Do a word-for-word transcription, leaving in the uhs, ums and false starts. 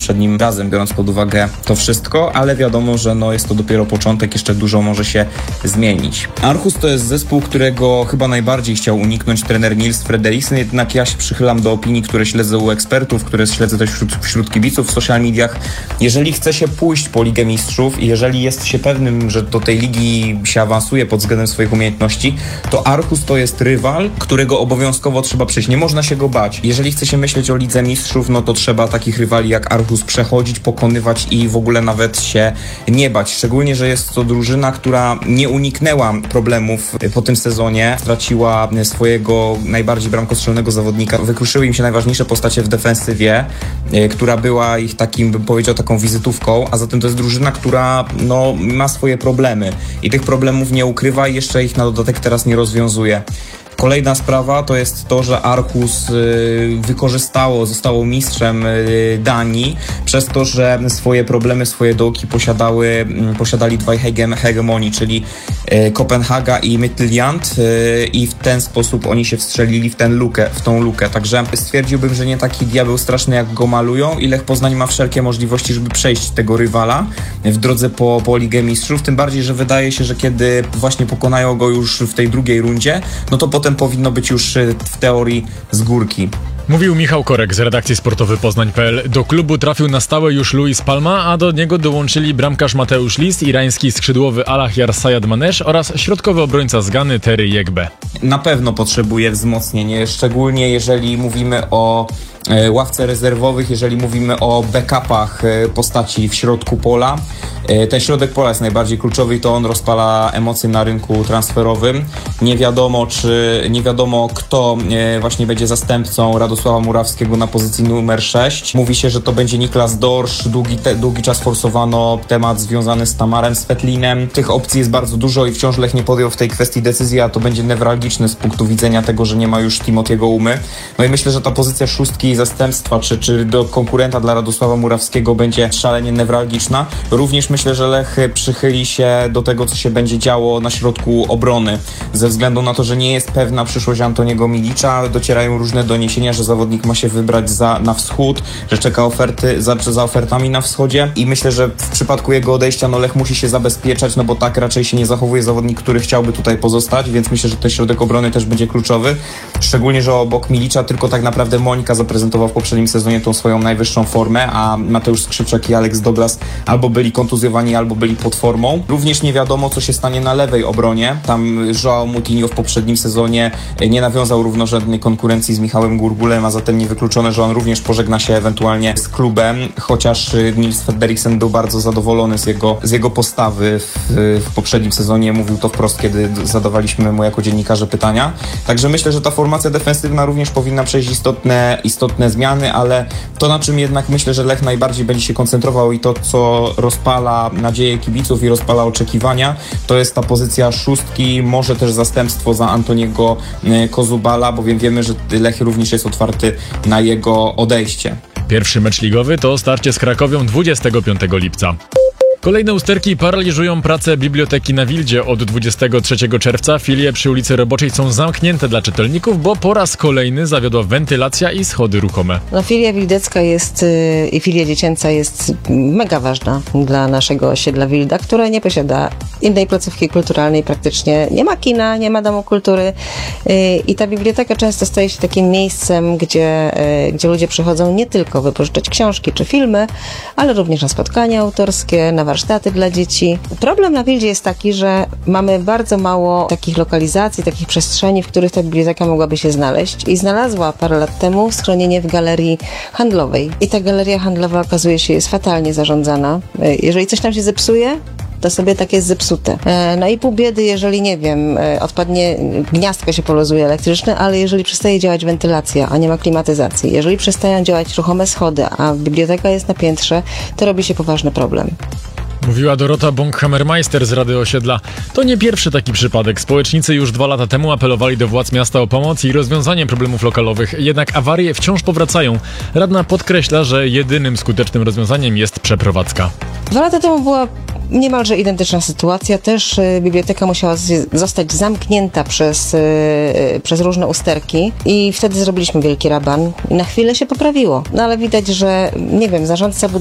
poprzednim razem, biorąc pod uwagę to wszystko, ale wiadomo, że no jest to dopiero początek, jeszcze dużo może się zmienić. Aarhus to jest zespół, którego chyba najbardziej chciał uniknąć trener Niels Frederiksen, jednak ja się przychylam do opinii, które śledzę u ekspertów, które śledzę też wśród, wśród kibiców w social mediach. Jeżeli chce się pójść po Ligę Mistrzów i jeżeli jest się pewnym, że do tej ligi się awansuje pod względem swoich umiejętności, to Aarhus to jest rywal, którego obowiązkowo trzeba przejść. Nie można się go bać. Jeżeli chce się myśleć o Lidze Mistrzów, no to trzeba takich rywali jak Aarhus przechodzić, pokonywać i w ogóle nawet się nie bać. Szczególnie, że jest to drużyna, która nie uniknęła problemów po tym sezonie. Straciła swojego najbardziej bramkostrzelnego zawodnika. Wykruszyły im się najważniejsze postacie w defensywie, która była ich takim, bym powiedział, taką wizytówką, a zatem to jest drużyna, która no, ma swoje problemy i tych problemów nie ukrywa i jeszcze ich na dodatek teraz nie rozwiązuje. Kolejna sprawa to jest to, że Aarhus y, wykorzystało, zostało mistrzem y, Danii przez to, że swoje problemy, swoje dołki posiadały, y, posiadali dwaj hege- hegemonii, czyli y, Kopenhaga i Midtjylland y, i w ten sposób oni się wstrzelili w, ten lukę, w tą lukę. Także stwierdziłbym, że nie taki diabeł straszny jak go malują i Lech Poznań ma wszelkie możliwości, żeby przejść tego rywala w drodze po, po Ligę Mistrzów, tym bardziej, że wydaje się, że kiedy właśnie pokonają go już w tej drugiej rundzie, no to potem powinno być już w teorii z górki. Mówił Michał Korek z redakcji sportowy Poznań kropka p l. Do klubu trafił na stałe już Luis Palma, a do niego dołączyli bramkarz Mateusz Lis, irański skrzydłowy Alahyar Sayad Manesz oraz środkowy obrońca z Gany Terry Yegbe. Na pewno potrzebuje wzmocnienia, szczególnie jeżeli mówimy o ławce rezerwowych, jeżeli mówimy o backupach postaci w środku pola. Ten środek pola jest najbardziej kluczowy i to on rozpala emocje na rynku transferowym. Nie wiadomo, czy nie wiadomo, kto właśnie będzie zastępcą Radosława Murawskiego na pozycji numer sześć. Mówi się, że to będzie Niklas Dorsz. Długi, te, długi czas forsowano temat związany z Tamarem Svetlinem. Tych opcji jest bardzo dużo i wciąż Lech nie podjął w tej kwestii decyzji, a to będzie newralgiczne z punktu widzenia tego, że nie ma już Timotiego Umy. No i myślę, że ta pozycja szóstki zastępstwa, czy, czy do konkurenta dla Radosława Murawskiego będzie szalenie newralgiczna. Również myślę, że Lech przychyli się do tego, co się będzie działo na środku obrony. Ze względu na to, że nie jest pewna przyszłość Antoniego Milicza, docierają różne doniesienia, że zawodnik ma się wybrać za, na wschód, że czeka oferty, za, za ofertami na wschodzie i myślę, że w przypadku jego odejścia no Lech musi się zabezpieczać, no bo tak raczej się nie zachowuje zawodnik, który chciałby tutaj pozostać, więc myślę, że ten środek obrony też będzie kluczowy. Szczególnie, że obok Milicza tylko tak naprawdę Monika zaprezentował w poprzednim sezonie tą swoją najwyższą formę, a Mateusz Skrzypczak i Alex Douglas albo byli kontuzjowani, albo byli pod formą. Również nie wiadomo, co się stanie na lewej obronie. Tam João Moutinho w poprzednim sezonie nie nawiązał równorzędnej konkurencji z Michałem Gurgulem, a zatem niewykluczone, że on również pożegna się ewentualnie z klubem, chociaż Niels Frederiksen był bardzo zadowolony z jego, z jego postawy w, w poprzednim sezonie. Mówił to wprost, kiedy zadawaliśmy mu jako dziennikarze pytania. Także myślę, że ta formacja defensywna również powinna przejść istotne, istotne zmiany, ale to, na czym jednak myślę, że Lech najbardziej będzie się koncentrował i to, co rozpala nadzieję kibiców i rozpala oczekiwania, to jest ta pozycja szóstki, może też zastępstwo za Antoniego Kozubala, bowiem wiemy, że Lech również jest otwarty na jego odejście. Pierwszy mecz ligowy to starcie z Krakowią dwudziestego piątego lipca. Kolejne usterki paraliżują pracę biblioteki na Wildzie. Od dwudziestego trzeciego czerwca filie przy ulicy Roboczej są zamknięte dla czytelników, bo po raz kolejny zawiodła wentylacja i schody ruchome. No, filia wildecka jest yy, i filia dziecięca jest mega ważna dla naszego osiedla Wilda, które nie posiada innej placówki kulturalnej praktycznie. Nie ma kina, nie ma domu kultury yy, i ta biblioteka często staje się takim miejscem, gdzie, yy, gdzie ludzie przychodzą nie tylko wypożyczać książki czy filmy, ale również na spotkania autorskie, na warsztaty dla dzieci. Problem na Wildzie jest taki, że mamy bardzo mało takich lokalizacji, takich przestrzeni, w których ta biblioteka mogłaby się znaleźć i znalazła parę lat temu schronienie w galerii handlowej. I ta galeria handlowa okazuje się jest fatalnie zarządzana. Jeżeli coś tam się zepsuje, to sobie tak jest zepsute. No i pół biedy, jeżeli, nie wiem, odpadnie, gniazdko się polozuje elektryczne, ale jeżeli przestaje działać wentylacja, a nie ma klimatyzacji, jeżeli przestają działać ruchome schody, a biblioteka jest na piętrze, to robi się poważny problem. Mówiła Dorota Bąk-Hammermeister z Rady Osiedla. To nie pierwszy taki przypadek. Społecznicy już dwa lata temu apelowali do władz miasta o pomoc i rozwiązanie problemów lokalowych. Jednak awarie wciąż powracają. Radna podkreśla, że jedynym skutecznym rozwiązaniem jest przeprowadzka. Dwa lata temu była niemalże identyczna sytuacja. Też y, biblioteka musiała z, zostać zamknięta przez, y, przez różne usterki i wtedy zrobiliśmy wielki raban i na chwilę się poprawiło. No ale widać, że nie wiem, zarządca